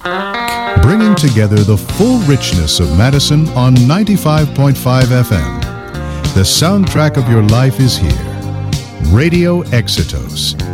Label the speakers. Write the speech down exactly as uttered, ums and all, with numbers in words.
Speaker 1: Bringing together the full richness of Madison on ninety-five point five F M. The soundtrack of your life is here. Radio Exitos.